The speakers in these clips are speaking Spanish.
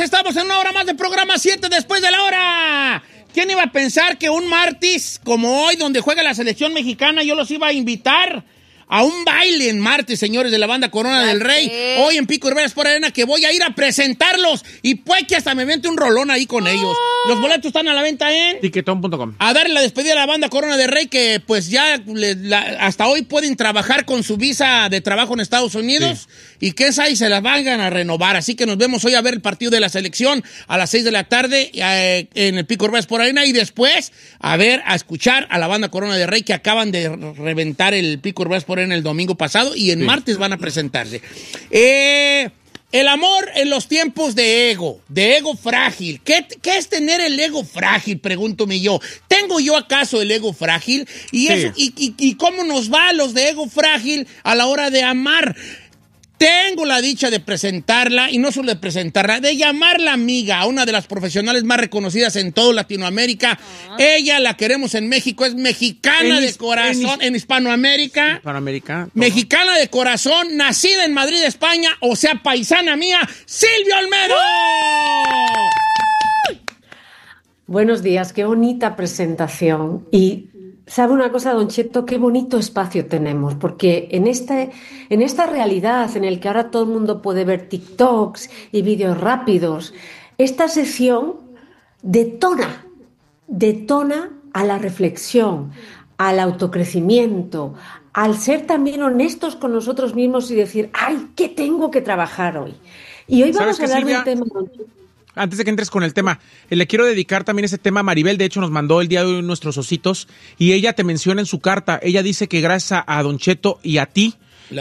estamos en una hora más de programa 7 después de la hora. ¿Quién iba a pensar que un martes como hoy, donde juega la selección mexicana, yo los iba a invitar a un baile en martes, señores de la banda Corona del Rey? Hoy en Pico Rivera Sport Arena, que voy a ir a presentarlos. Y puede que hasta me vente un rolón ahí con ellos. Los boletos están a la venta en Tiquetón.com. A darle la despedida a la banda Corona del Rey, que pues ya hasta hoy pueden trabajar con su visa de trabajo en Estados Unidos. Sí. Y que se las van a renovar. Así que nos vemos hoy a ver el partido de la selección a las 6 de la tarde en el Pico Rivera Sport Arena. Y después a escuchar a la banda Corona del Rey, que acaban de reventar el Pico Rivera Sport Arena el domingo pasado. Y en martes van a presentarse. El amor en los tiempos de ego frágil. ¿Qué es tener el ego frágil? Pregúntome yo. ¿Tengo yo acaso el ego frágil? ¿Y cómo nos va a los de ego frágil a la hora de amar? Tengo la dicha de presentarla, y no solo de presentarla, de llamarla amiga a una de las profesionales más reconocidas en toda Latinoamérica. Ella la queremos en México, es mexicana de corazón, en Hispanoamérica. Mexicana de corazón, nacida en Madrid, España, o sea, paisana mía, Silvia Olmedo. Buenos días, qué bonita presentación. Y ¿sabe una cosa, Don Cheto? Qué bonito espacio tenemos, porque en esta realidad en el que ahora todo el mundo puede ver TikToks y vídeos rápidos, esta sección detona a la reflexión, al autocrecimiento, al ser también honestos con nosotros mismos y decir, ¡ay, qué tengo que trabajar hoy! Y hoy vamos a hablar de un tema, Don Cheto. Antes de que entres con el tema, le quiero dedicar también ese tema a Maribel. De hecho, nos mandó el día de hoy nuestros ositos y ella te menciona en su carta. Ella dice que gracias a Don Cheto y a ti,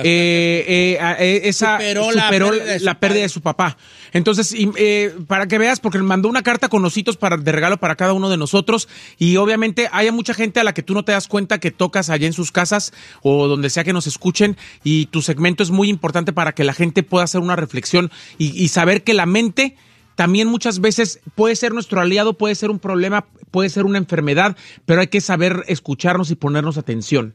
superó la pérdida de su papá. Entonces, para que veas, porque me mandó una carta con ositos de regalo para cada uno de nosotros, y obviamente hay mucha gente a la que tú no te das cuenta que tocas allá en sus casas o donde sea que nos escuchen, y tu segmento es muy importante para que la gente pueda hacer una reflexión y saber que la mente también muchas veces puede ser nuestro aliado, puede ser un problema, puede ser una enfermedad, pero hay que saber escucharnos y ponernos atención.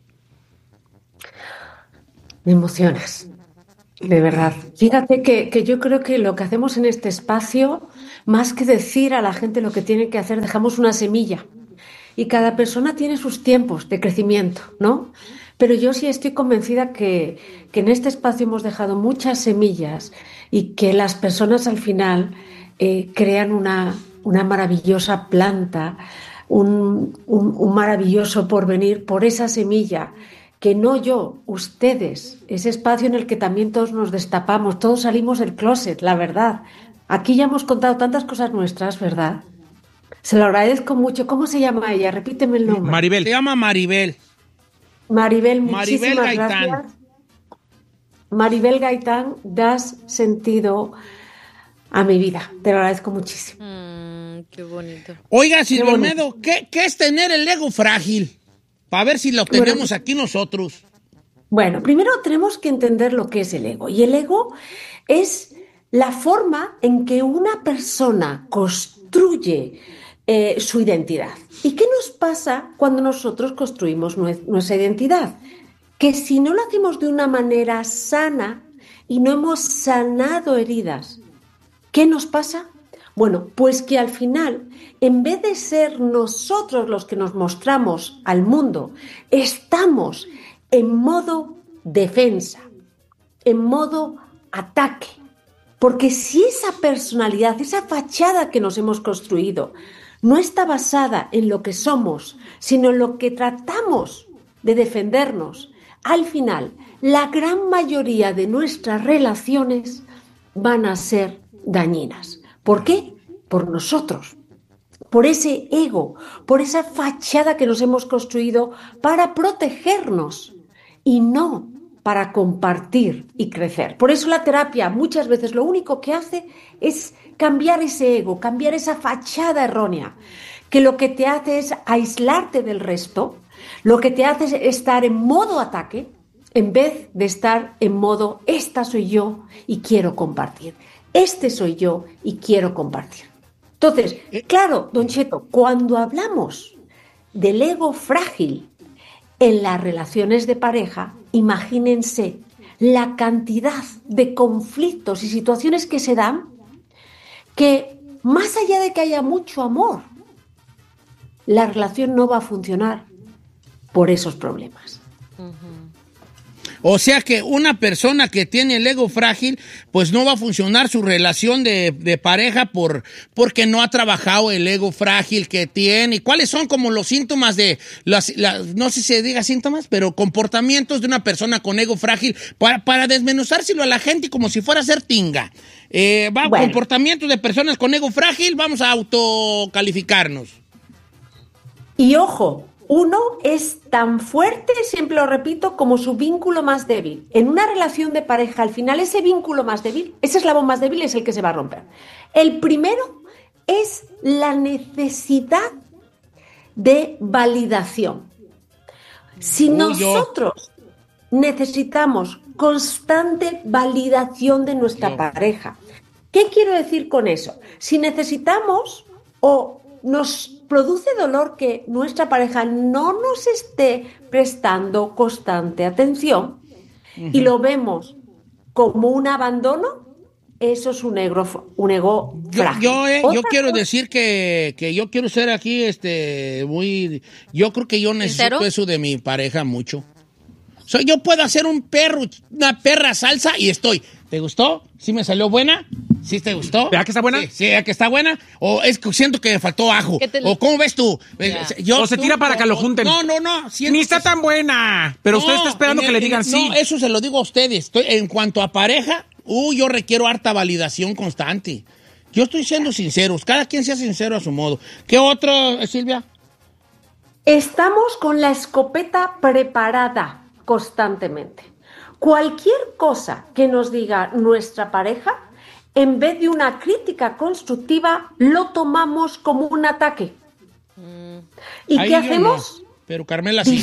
Me emocionas, de verdad. Fíjate que yo creo que lo que hacemos en este espacio, más que decir a la gente lo que tiene que hacer, dejamos una semilla. Y cada persona tiene sus tiempos de crecimiento, ¿no? Pero yo sí estoy convencida que en este espacio hemos dejado muchas semillas y que las personas al final crean una maravillosa planta, un maravilloso porvenir por esa semilla, que no yo, ustedes, ese espacio en el que también todos nos destapamos, todos salimos del closet, la verdad. Aquí ya hemos contado tantas cosas nuestras, ¿verdad? Se lo agradezco mucho. ¿Cómo se llama ella? Repíteme el nombre. Maribel. Se llama Maribel. Maribel, muchísimas Maribel Gaitán. Gracias. Maribel Gaitán, das sentido a mi vida. Te lo agradezco muchísimo. Qué bonito. Oiga, Silvia Olmedo, ¿qué es tener el ego frágil? Para ver si lo tenemos aquí nosotros. Bueno, primero tenemos que entender lo que es el ego. Y el ego es la forma en que una persona construye su identidad. ¿Y qué nos pasa cuando nosotros construimos nuestra identidad? Que si no lo hacemos de una manera sana y no hemos sanado heridas, ¿qué nos pasa? Bueno, pues que al final, en vez de ser nosotros los que nos mostramos al mundo, estamos en modo defensa, en modo ataque. Porque si esa personalidad, esa fachada que nos hemos construido, no está basada en lo que somos, sino en lo que tratamos de defendernos, al final, la gran mayoría de nuestras relaciones van a ser dañinas. ¿Por qué? Por nosotros, por ese ego, por esa fachada que nos hemos construido para protegernos y no para compartir y crecer. Por eso la terapia muchas veces lo único que hace es cambiar ese ego, cambiar esa fachada errónea, que lo que te hace es aislarte del resto, lo que te hace es estar en modo ataque en vez de estar en modo esta soy yo y quiero compartir. Este soy yo y quiero compartir. Entonces, claro, Don Cheto, cuando hablamos del ego frágil en las relaciones de pareja, imagínense la cantidad de conflictos y situaciones que se dan que más allá de que haya mucho amor, la relación no va a funcionar por esos problemas. O sea que una persona que tiene el ego frágil, pues no va a funcionar su relación de pareja porque no ha trabajado el ego frágil que tiene. ¿Cuáles son como los síntomas de, no sé si se diga síntomas, pero comportamientos de una persona con ego frágil para desmenuzárselo a la gente como si fuera a ser tinga? Comportamientos de personas con ego frágil, vamos a autocalificarnos. Y ojo, uno es tan fuerte, siempre lo repito, como su vínculo más débil. En una relación de pareja, al final, ese vínculo más débil, ese eslabón más débil es el que se va a romper. El primero es la necesidad de validación. Si nosotros necesitamos constante validación de nuestra pareja, ¿qué quiero decir con eso? Si necesitamos o nos produce dolor que nuestra pareja no nos esté prestando constante atención y lo vemos como un abandono, eso es un ego frágil. Yo quiero decir que yo quiero ser aquí yo creo que yo necesito eso de mi pareja mucho. Yo puedo hacer una perra salsa y estoy. ¿Te gustó? ¿Sí me salió buena? ¿Sí te gustó? ¿Verdad que está buena? Sí, ¿verdad que está buena? ¿O es que siento que me faltó ajo? ¿O cómo ves tú? O se tira para que lo junten. No. Ni está tan buena. Pero usted está esperando que le digan sí. No, eso se lo digo a ustedes. En cuanto a pareja, yo requiero harta validación constante. Yo estoy siendo sincero. Cada quien sea sincero a su modo. ¿Qué otro, Silvia? Estamos con la escopeta preparada constantemente. Cualquier cosa que nos diga nuestra pareja, en vez de una crítica constructiva, lo tomamos como un ataque. ¿Y qué hacemos? No, pero Carmela sí.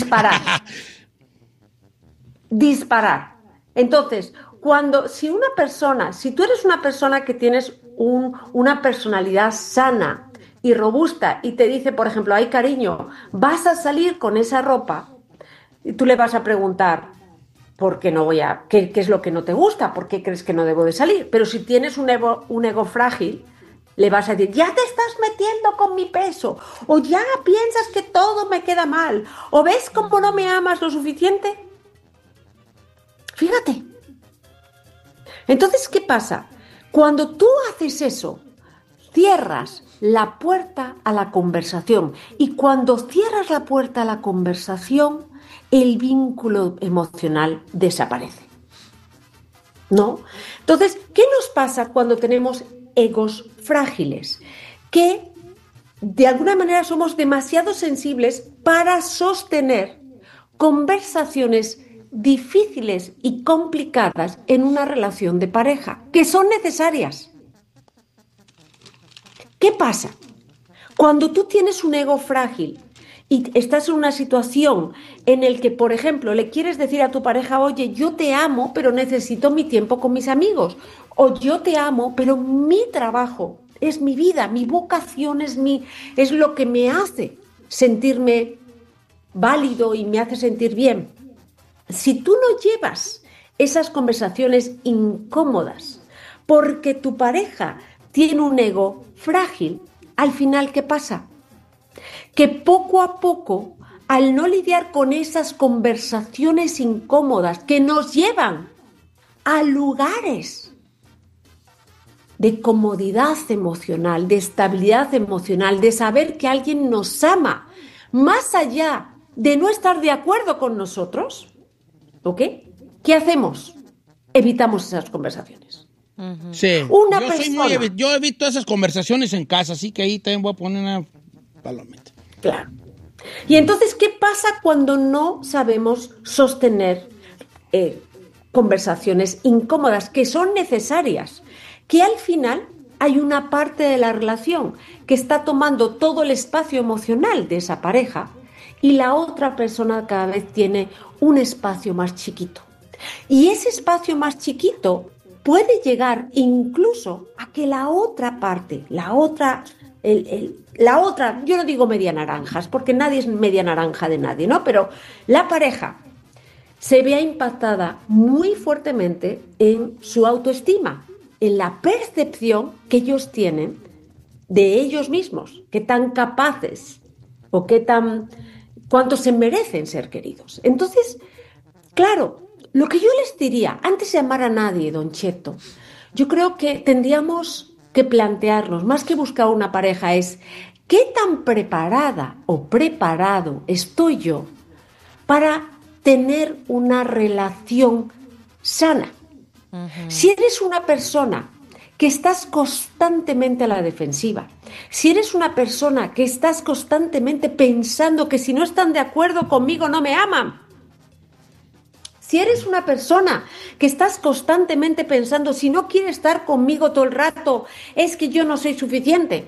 Disparar. Entonces, si tú eres una persona que tienes una personalidad sana y robusta y te dice, por ejemplo, ay cariño, vas a salir con esa ropa, y tú le vas a preguntar, ¿por qué no qué es lo que no te gusta? ¿Por qué crees que no debo de salir? Pero si tienes un ego frágil, le vas a decir, ya te estás metiendo con mi peso, o ya piensas que todo me queda mal, o ves cómo no me amas lo suficiente. Fíjate. Entonces, ¿qué pasa? Cuando tú haces eso, cierras la puerta a la conversación, y cuando cierras la puerta a la conversación, el vínculo emocional desaparece. ¿No? Entonces, ¿qué nos pasa cuando tenemos egos frágiles? Que de alguna manera somos demasiado sensibles para sostener conversaciones difíciles y complicadas en una relación de pareja, que son necesarias. ¿Qué pasa? Cuando tú tienes un ego frágil y estás en una situación en la que, por ejemplo, le quieres decir a tu pareja, oye, yo te amo, pero necesito mi tiempo con mis amigos. O yo te amo, pero mi trabajo es mi vida, mi vocación es lo que me hace sentirme válido y me hace sentir bien. Si tú no llevas esas conversaciones incómodas porque tu pareja tiene un ego frágil, al final, ¿qué pasa? Que poco a poco, al no lidiar con esas conversaciones incómodas que nos llevan a lugares de comodidad emocional, de estabilidad emocional, de saber que alguien nos ama, más allá de no estar de acuerdo con nosotros, ¿ok? ¿Qué hacemos? Evitamos esas conversaciones. Sí. Yo evito esas conversaciones en casa, así que ahí también voy a poner una palomita. Claro. Y entonces, ¿qué pasa cuando no sabemos sostener conversaciones incómodas que son necesarias? Que al final hay una parte de la relación que está tomando todo el espacio emocional de esa pareja y la otra persona cada vez tiene un espacio más chiquito. Y ese espacio más chiquito puede llegar incluso a que la otra parte, la otra, yo no digo media naranjas, porque nadie es media naranja de nadie, ¿no? Pero la pareja se vea impactada muy fuertemente en su autoestima, en la percepción que ellos tienen de ellos mismos, qué tan capaces o cuánto se merecen ser queridos. Entonces, claro, lo que yo les diría, antes de amar a nadie, don Cheto, yo creo que tendríamos que plantearnos, más que buscar una pareja, es ¿qué tan preparada o preparado estoy yo para tener una relación sana? Uh-huh. Si eres una persona que estás constantemente a la defensiva, si eres una persona que estás constantemente pensando que si no están de acuerdo conmigo no me aman, si eres una persona que estás constantemente pensando si no quiere estar conmigo todo el rato es que yo no soy suficiente,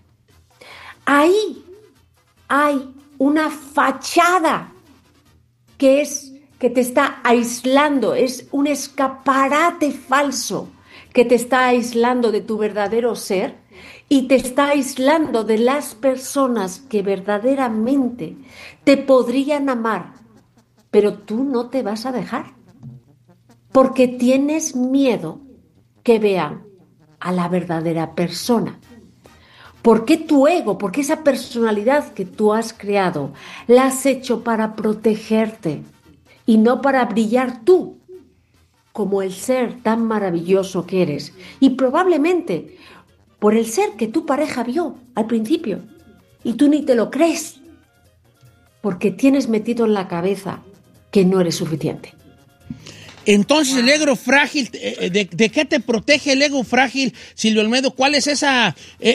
ahí hay una fachada que te está aislando, es un escaparate falso que te está aislando de tu verdadero ser y te está aislando de las personas que verdaderamente te podrían amar, pero tú no te vas a dejar porque tienes miedo que vean a la verdadera persona. Porque tu ego, porque esa personalidad que tú has creado, la has hecho para protegerte y no para brillar tú como el ser tan maravilloso que eres. Y probablemente por el ser que tu pareja vio al principio y tú ni te lo crees porque tienes metido en la cabeza que no eres suficiente. Entonces, el ego frágil, ¿de qué te protege el ego frágil, Silvia Olmedo? ¿Cuál es ese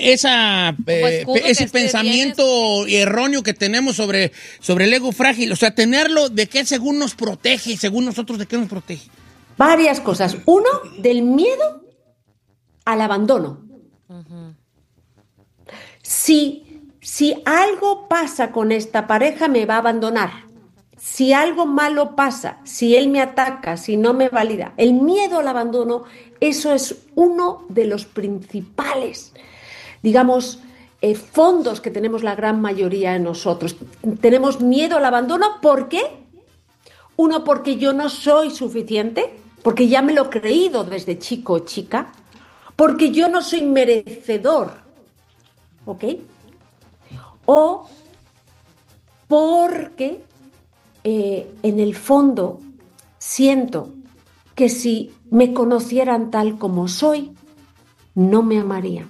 pensamiento erróneo que tenemos sobre el ego frágil? O sea, tenerlo, ¿de qué según nos protege y según nosotros de qué nos protege? Varias cosas. Uno, del miedo al abandono. Uh-huh. Si algo pasa con esta pareja, me va a abandonar. Si algo malo pasa, si él me ataca, si no me valida, el miedo al abandono, eso es uno de los principales, digamos, fondos que tenemos la gran mayoría de nosotros. Tenemos miedo al abandono, ¿por qué? Uno, porque yo no soy suficiente, porque ya me lo he creído desde chico o chica, porque yo no soy merecedor, ¿ok? O porque en el fondo siento que si me conocieran tal como soy, no me amarían.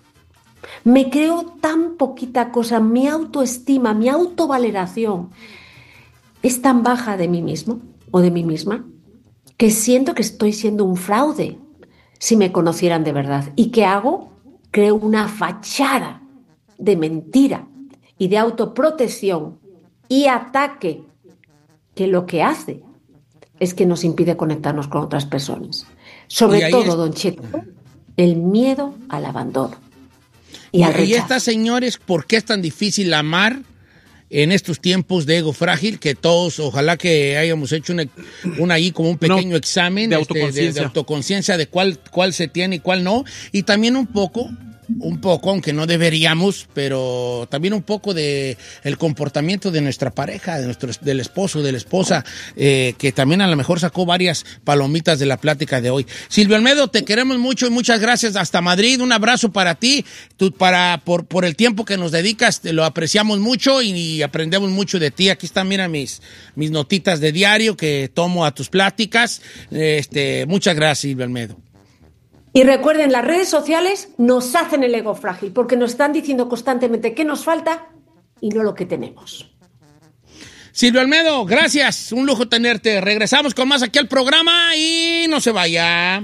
Me creo tan poquita cosa, mi autoestima, mi autovaloración es tan baja de mí mismo o de mí misma que siento que estoy siendo un fraude si me conocieran de verdad. ¿Y qué hago? Creo una fachada de mentira y de autoprotección y ataque que lo que hace es que nos impide conectarnos con otras personas. Sobre todo, don Cheto, el miedo al abandono y al rechazo. Y estas, señores, ¿por qué es tan difícil amar en estos tiempos de ego frágil? Que todos, ojalá que hayamos hecho ahí como un pequeño examen de autoconciencia de cuál se tiene y cuál no. Y también un poco, aunque no deberíamos, pero también un poco de el comportamiento de nuestra pareja, del esposo, de la esposa, que también a lo mejor sacó varias palomitas de la plática de hoy. Silvia Olmedo, te queremos mucho y muchas gracias hasta Madrid. Un abrazo para ti, por el tiempo que nos dedicas, te lo apreciamos mucho y aprendemos mucho de ti. Aquí están, mira, mis notitas de diario que tomo a tus pláticas. Muchas gracias, Silvia Olmedo. Y recuerden, las redes sociales nos hacen el ego frágil porque nos están diciendo constantemente qué nos falta y no lo que tenemos. Silvia Olmedo, gracias. Un lujo tenerte. Regresamos con más aquí al programa y no se vaya.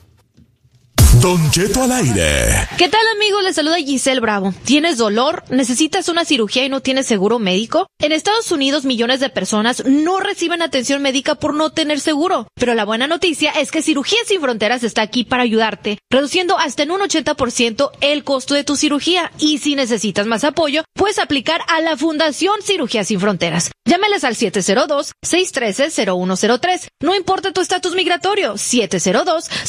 Don Cheto al aire. ¿Qué tal, amigos? Les saluda Giselle Bravo. ¿Tienes dolor? ¿Necesitas una cirugía y no tienes seguro médico? En Estados Unidos, millones de personas no reciben atención médica por no tener seguro. Pero la buena noticia es que Cirugías Sin Fronteras está aquí para ayudarte, reduciendo hasta en un 80% el costo de tu cirugía. Y si necesitas más apoyo, puedes aplicar a la Fundación Cirugías Sin Fronteras. Llámeles al 702-613-0103. No importa tu estatus migratorio,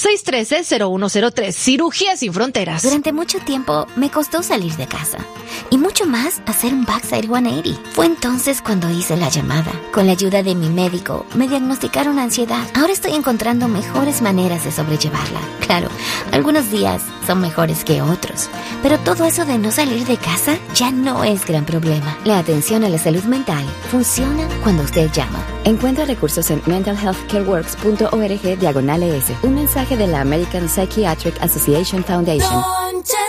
702-613-0103. Cirugías Sin Fronteras. Durante mucho tiempo me costó salir de casa. y mucho más, hacer un backside 180. Fue entonces cuando hice la llamada. Con la ayuda de mi médico, me diagnosticaron ansiedad. Ahora estoy encontrando mejores maneras de sobrellevarla. Claro, algunos días son mejores que otros, pero todo eso de no salir de casa ya no es gran problema. La atención a la salud mental funciona cuando usted llama. Encuentra recursos en mentalhealthcareworks.org/ES. Un mensaje de la American Psychiatric Association Foundation.